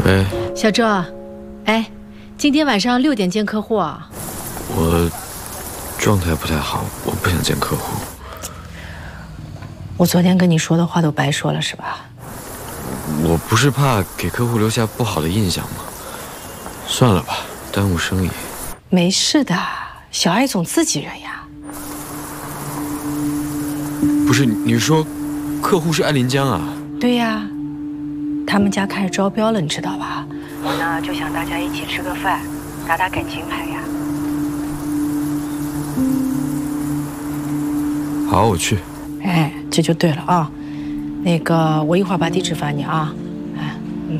喂， 小周，哎，今天晚上6点见客户啊。 我状态不太好，我不想见客户。 我昨天跟你说的话都白说了是吧？ 我不是怕给客户留下不好的印象吗？算了吧，耽误生意。 没事的，小艾总自己人呀。 不是，你说客户是艾临江啊？ 对呀，他们家开始招标了，你知道吧？我呢就想大家一起吃个饭，打打感情牌呀。 好，我去。 哎，这就对了啊。那个，我一会儿把地址发你啊。